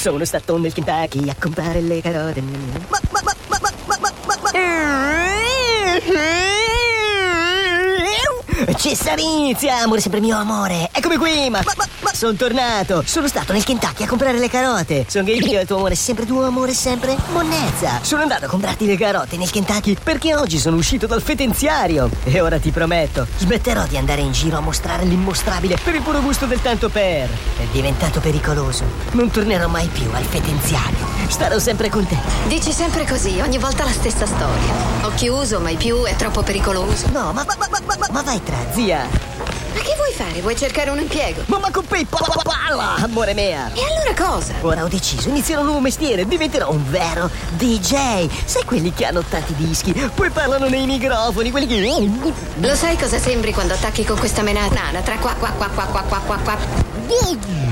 Sono stato nel Kentucky a comprare le carote. Cesare inizia, amore, sempre mio amore. Eccomi qui, ma sono tornato. Sono stato nel Kentucky a comprare le carote. Sono che io e il tuo amore, sempre tuo amore, sempre monnezza. Sono andato a comprarti le carote nel Kentucky perché oggi sono uscito dal fetenziario. E ora ti prometto, smetterò di andare in giro a mostrare l'immostrabile per il puro gusto del tanto per. È diventato pericoloso. Non tornerò mai più al fetenziario. Starò sempre con te. Dici sempre così, ogni volta la stessa storia. Ho chiuso, mai più, è troppo pericoloso. No, ma vai tra, zia. Ma che vuoi fare? Vuoi cercare un impiego? Mamma con palla, amore mia. E allora cosa? Ora ho deciso, inizierò un nuovo mestiere, diventerò un vero DJ. Sai quelli che hanno tanti dischi, poi parlano nei microfoni, quelli che... Lo sai cosa sembri quando attacchi con questa menata? Tra qua.